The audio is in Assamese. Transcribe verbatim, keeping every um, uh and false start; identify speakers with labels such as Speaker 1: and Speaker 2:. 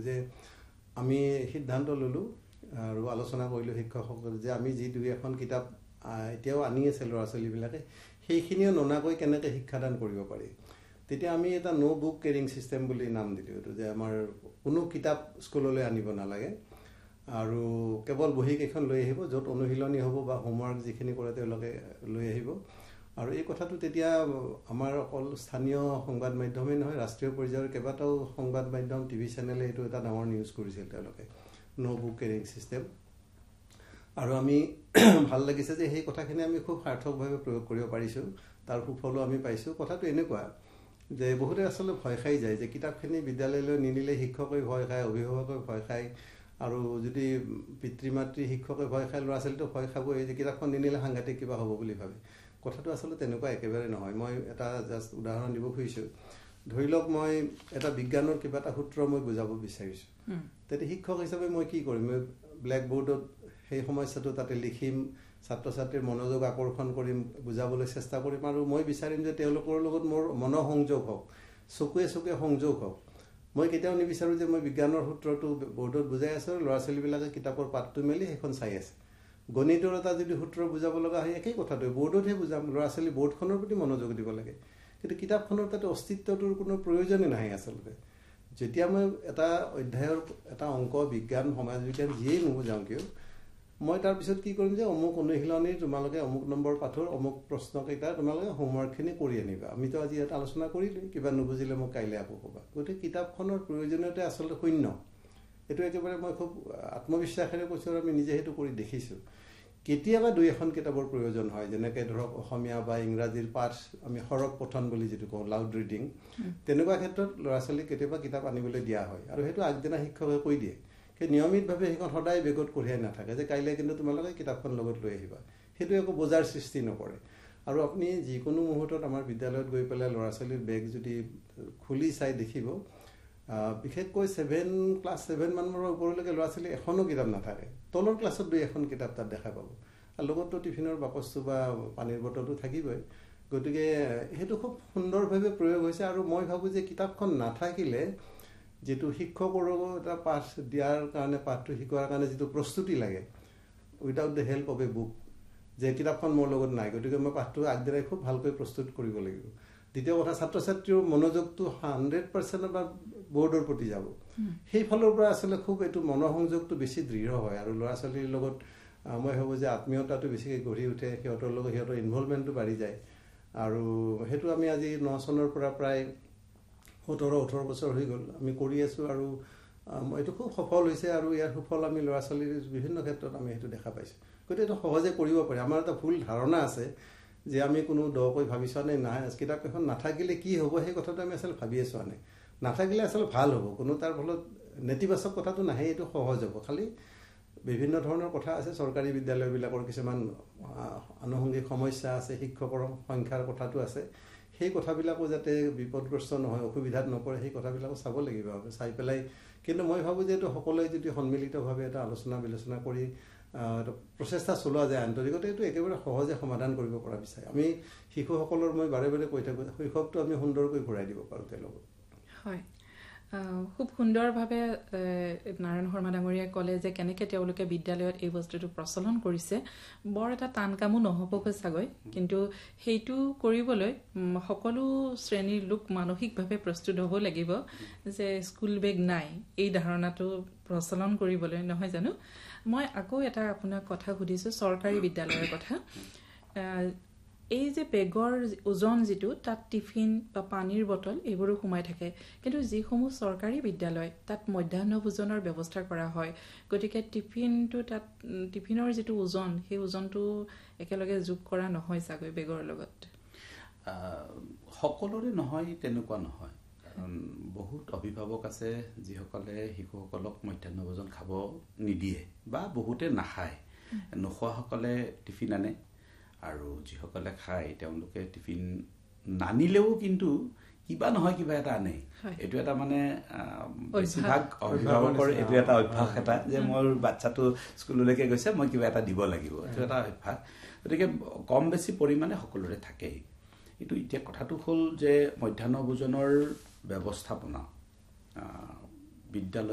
Speaker 1: যে আমি সিদ্ধান্ত ললো আৰু আলোচনা কৰিলো শিক্ষকসকল যে আমি যি দুই এখন কিতাপ এতিয়াও আনি আছে ল'ৰা ছোৱালীবিলাকে সেইখিনিও ননাকৈ কেনেকৈ শিক্ষাদান কৰিব পাৰি তেতিয়া আমি এটা নো বুক কেৰিং সিস্টেম বুলি নাম দিলো এটো যে আমাৰ কোনো কিতাপ স্কুললৈ আনিব নালাগে আৰু কেৱল বহি কেইখন লৈ আহিব য'ত অনুশীলনী হ'ব বা হোমৱৰ্ক যিখিনি কৰে তেওঁলোকে লৈ আহিব আৰু এই কথাটো তেতিয়া আমাৰ অকল স্থানীয় সংবাদ মাধ্যমেই নহয় ৰাষ্ট্ৰীয় পৰ্যায়ৰ কেইবাটাও সংবাদ মাধ্যম টিভি চেনেলে এইটো এটা ডাঙৰ নিউজ কৰিছিল তেওঁলোকে নো বুক কেৰিং সিস্টেম আৰু আমি ভাল লাগিছে যে সেই কথাখিনি আমি খুব সাৰ্থকভাৱে প্ৰয়োগ কৰিব পাৰিছোঁ তাৰ সুফলো আমি পাইছোঁ কথাটো এনেকুৱা যে বহুতে আসলে ভয় খাই যায় যে কিতাপখিনি বিদ্যালয়লৈ নিনিলে শিক্ষকে ভয় খায় অভিভাৱকে ভয় খায় আৰু যদি পিতৃ মাতৃ শিক্ষকে ভয় খায় ল'ৰা ছোৱালীটো ভয় খাবই যে কিতাপখন নিনিলে সাংঘাতিক কিবা হ'ব বুলি ভাবে কথাটো আসলে তেনেকুৱা একেবাৰে নহয় মই এটা জাস্ট উদাহৰণ দিব খুজিছোঁ ধৰি লওক মই এটা বিজ্ঞানৰ কিবা এটা সূত্ৰ মই বুজাব বিচাৰিছোঁ তেতিয়া শিক্ষক হিচাপে মই কি কৰিম মই ব্লেক বোৰ্ডত সেই সমস্যাটো তাতে লিখিম ছাত্ৰ ছাত্ৰীৰ মনোযোগ আকৰ্ষণ কৰিম বুজাবলৈ চেষ্টা কৰিম আৰু মই বিচাৰিম যে তেওঁলোকৰ লগত মোৰ মনোসংযোগ হওক চকুৱে চকুৱে সংযোগ হওক মই কেতিয়াও নিবিচাৰোঁ যে মই বিজ্ঞানৰ সূত্ৰটো বোৰ্ডত বুজাই আছোঁ ল'ৰা ছোৱালীবিলাকে কিতাপৰ পাতটো মেলি সেইখন চাই আছে গণিতৰ এটা যদি সূত্ৰ বুজাব লগা হয় একেই কথাটো বোৰ্ডতহে বুজাম ল'ৰা ছোৱালী বোৰ্ডখনৰ প্ৰতি মনোযোগ দিব লাগে কিন্তু কিতাপখনৰ তাতে অস্তিত্বটোৰ কোনো প্ৰয়োজনেই নাহে আচলতে যেতিয়া মই এটা অধ্যায়ৰ এটা অংক বিজ্ঞান সমাজ বিজ্ঞান যিয়েই নুবুজাওঁ কিয় মই তাৰ পিছত কি কৰিম যে অমুক অনুশীলনী তোমালোকে অমুক নম্বৰ পাঠৰ অমুক প্ৰশ্নকেইটা তোমালোকে হোমৱৰ্কখিনি কৰি আনিবা আমিতো আজি ইয়াত আলোচনা কৰিলোঁ কিবা নুবুজিলে মোক কাইলৈ আকৌ ক'বা গতিকে কিতাপখনৰ প্ৰয়োজনীয়তা আচলতে শূন্য এইটো একেবাৰে মই খুব আত্মবিশ্বাসেৰে কৈছোঁ আৰু আমি নিজে সেইটো কৰি দেখিছোঁ কেতিয়াবা দুই এখন কিতাপৰ প্ৰয়োজন হয় যেনেকৈ ধৰক অসমীয়া বা ইংৰাজীৰ পাঠ আমি সৰগ পঠন বুলি যিটো কওঁ লাউড ৰিডিং তেনেকুৱা ক্ষেত্ৰত ল'ৰা ছোৱালীক কেতিয়াবা কিতাপ আনিবলৈ দিয়া হয় আৰু সেইটো আগদিনা শিক্ষকে কৈ দিয়ে সেই নিয়মিতভাৱে সেইখন সদায় বেগত কঢ়িয়াই নাথাকে যে কাইলৈ কিন্তু তোমালোকে কিতাপখন লগত লৈ আহিবা সেইটো একো বোজাৰ সৃষ্টি নকৰে আৰু আপুনি যিকোনো মুহূৰ্তত আমাৰ বিদ্যালয়ত গৈ পেলাই ল'ৰা ছোৱালীৰ বেগ যদি খুলি চাই দেখিব বিশেষকৈ ছেভেন ক্লাছ ছেভেন মানৰ ওপৰলৈকে ল'ৰা ছোৱালী এখনো কিতাপ নাথাকে তলৰ ক্লাছত দুই এখন কিতাপ তাত দেখা পাব আৰু লগতো টিফিনৰ বাকচটো বা পানীৰ বটলটো থাকিবই গতিকে সেইটো খুব সুন্দৰভাৱে প্ৰয়োগ হৈছে আৰু মই ভাবোঁ যে কিতাপখন নাথাকিলে যেটো শিক্ষকৰো এটা পাঠ দিয়াৰ কাৰণে পাঠটো শিকোৱাৰ কাৰণে যেটো প্ৰস্তুতি লাগে without the help of A book যে কিতাপখন মোৰ লগত নাই গতিকে মই পাঠটো আগদিনাই খুব ভালকৈ প্ৰস্তুত কৰিব লাগিব দ্বিতীয় কথা ছাত্ৰ ছাত্ৰীৰ মনোযোগটো হাণ্ড্ৰেড পাৰ্চেণ্ট বা বোৰ্ডৰ প্ৰতি যাব সেই ফালৰ পৰা আচলতে খুব এইটো মনোসংযোগটো বেছি দৃঢ় হয় আৰু ল'ৰা ছোৱালীৰ লগত মই ভাবোঁ যে আত্মীয়তাটো বেছিকৈ গঢ়ি উঠে সিহঁতৰ লগত সিহঁতৰ ইনভলভমেণ্টটো বাঢ়ি যায় আৰু সেইটো আমি আজি ন চনৰ পৰা প্ৰায় সোতৰ ওঠৰ বছৰ হৈ গ'ল আমি কৰি আছোঁ আৰু এইটো খুব সফল হৈছে আৰু ইয়াৰ সুফল আমি ল'ৰা ছোৱালীৰ বিভিন্ন ক্ষেত্ৰত আমি সেইটো দেখা পাইছোঁ গতিকে এইটো সহজে কৰিব পাৰি আমাৰ এটা ভুল ধাৰণা আছে যে আমি কোনো দকৈ ভাবি চোৱা নাই নাই কিতাপ এখন নাথাকিলে কি হ'ব সেই কথাটো আমি আচলতে ভাবিয়ে চোৱা নাই নাথাকিলে আচলতে ভাল হ'ব কোনো তাৰ ফলত নেতিবাচক কথাটো নাহে এইটো সহজ হ'ব খালি বিভিন্ন ধৰণৰ কথা আছে চৰকাৰী বিদ্যালয়বিলাকৰ কিছুমান আনুষংগিক সমস্যা আছে শিক্ষকৰ সংখ্যাৰ কথাটো আছে সেই কথাবিলাকো যাতে বিপদগ্ৰস্ত নহয় অসুবিধাত নপৰে সেই কথাবিলাকো চাব লাগিব চাই পেলাই কিন্তু মই ভাবোঁ যে এইটো সকলোৱে যদি সন্মিলিতভাৱে এটা আলোচনা বিলোচনা কৰি প্ৰচেষ্টা চলোৱা যায় আন্তৰিকতে এইটো একেবাৰে সহজে সমাধান কৰিব পৰা বিচাৰে আমি শিশুসকলৰ মই বাৰে বাৰে কৈ থাকোঁ শৈশৱটো আমি সুন্দৰকৈ ঘূৰাই দিব পাৰোঁ তেওঁলোকক
Speaker 2: হয় খুব সুন্দৰভাৱে নাৰায়ণ শৰ্মা ডাঙৰীয়াই ক'লে যে কেনেকৈ তেওঁলোকে বিদ্যালয়ত এই বস্তুটো প্ৰচলন কৰিছে বৰ এটা টান কামো নহ'বগৈ চাগৈ কিন্তু সেইটো কৰিবলৈ সকলো শ্ৰেণীৰ লোক মানসিকভাৱে প্ৰস্তুত হ'ব লাগিব যে স্কুল বেগ নাই এই ধাৰণাটো প্ৰচলন কৰিবলৈ নহয় জানো মই আকৌ এটা আপোনাক কথা সুধিছোঁ চৰকাৰী বিদ্যালয়ৰ কথা এই যে বেগৰ ওজন যেটো তাত টিফিন বা পানীৰ বটল এইবোৰো সোমাই থাকে কিন্তু যিসমূহ চৰকাৰী বিদ্যালয় তাত মধ্যাহ্ন ভোজনৰ ব্যৱস্থা কৰা হয় গতিকে টিফিনটো তাত টিফিনৰ যেটো ওজন সেই ওজনটো একেলগে যোগ কৰা নহয় চাগৈ বেগৰ লগত
Speaker 3: সকলোৰে নহয় তেনেকুৱা নহয় কাৰণ বহুত অভিভাৱক আছে যিসকলে শিশুসকলক মধ্যাহ্ন ভোজন খাব নিদিয়ে বা বহুতে নাখায় নোখোৱাসকলে টিফিন আনে আৰু যিসকলে খায় তেওঁলোকে টিফিন নানিলেও কিন্তু কিবা নহয় কিবা এটা আনে এইটো এটা মানে বেছিভাগ অভিভাৱকৰ এইটো এটা অভ্যাস এটা যে মোৰ বাচ্চাটো স্কুললৈকে গৈছে মই কিবা এটা দিব লাগিব এইটো এটা অভ্যাস গতিকে কম বেছি পৰিমাণে সকলোৰে থাকেই কিন্তু এতিয়া কথাটো হ'ল যে মধ্যাহ্ন ভোজনৰ ব্যৱস্থাপনা বিদ্যালয়